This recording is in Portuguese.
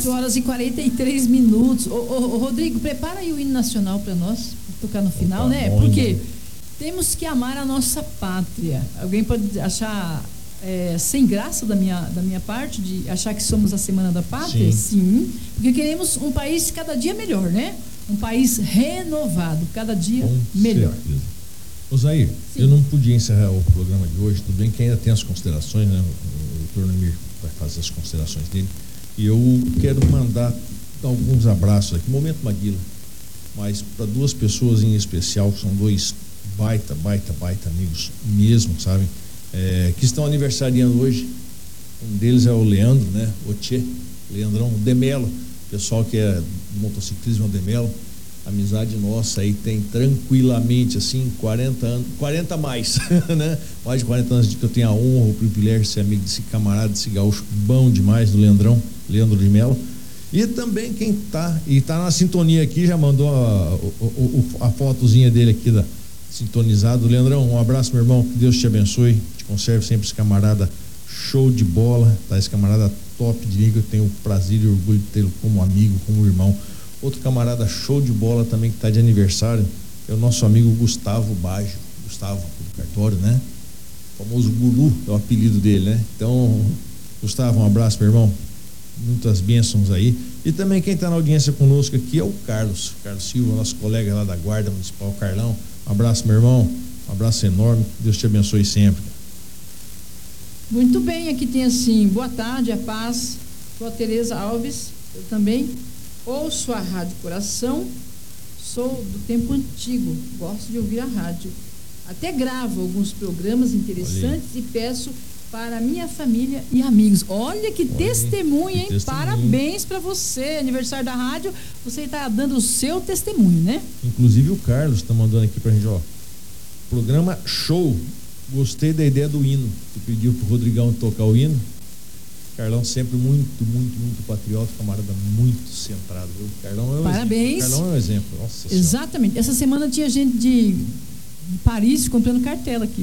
8h43. Ô, Rodrigo, prepara aí o hino nacional para nós, pra tocar no final, né? Bom, porque temos que amar a nossa pátria. Alguém pode achar sem graça da minha parte de achar que somos a Semana da Pátria? Sim, porque queremos um país cada dia melhor, né? Um país renovado, cada dia melhor. Certeza. Osair, eu não podia encerrar o programa de hoje, tudo bem que ainda tem as considerações, né? O doutor Nemir vai fazer as considerações dele, e eu quero mandar alguns abraços aqui, momento Maguila, mas para duas pessoas em especial, que são dois baita amigos mesmo, sabe? Que estão aniversariando hoje. Um deles é o Leandro, né? O Tchê, Leandrão Demelo, pessoal que é do motociclismo Demelo, amizade nossa aí tem tranquilamente assim 40 anos, 40 mais, né? Mais de 40 anos de que eu tenho a honra, o privilégio de ser amigo desse camarada, desse gaúcho bom demais, do Leandrão, Leandro de Melo. E também quem tá na sintonia aqui, já mandou a fotozinha dele aqui sintonizado. Leandrão, um abraço, meu irmão, que Deus te abençoe, te conserve sempre, esse camarada show de bola, tá? Esse camarada top de liga, eu tenho o prazer e o orgulho de tê-lo como amigo, como irmão. Outro camarada show de bola também que tá de aniversário é o nosso amigo Gustavo Baggio, Gustavo do cartório, né? O famoso Gulu é o apelido dele, né? Então, Gustavo, um abraço, meu irmão, muitas bênçãos aí. E também quem tá na audiência conosco aqui é o Carlos Silva, nosso colega lá da Guarda Municipal. Carlão, um abraço, meu irmão, um abraço enorme, que Deus te abençoe sempre. Muito bem, aqui tem assim, boa tarde, a paz, sou a Tereza Alves, eu também ouço a Rádio Coração, sou do tempo antigo, gosto de ouvir a rádio, até gravo alguns programas interessantes e peço para minha família e amigos. Olha que testemunho, hein? Parabéns para você, aniversário da rádio, você está dando o seu testemunho, né? Inclusive o Carlos está mandando aqui pra gente, ó, programa show, gostei da ideia do hino, tu pediu pro Rodrigão tocar o hino. Carlão sempre muito patriota, camarada muito centrado, viu? Carlão é Parabéns. Carlão é um exemplo. Nossa Exatamente. Senhora. Essa semana tinha gente de Paris comprando cartela aqui.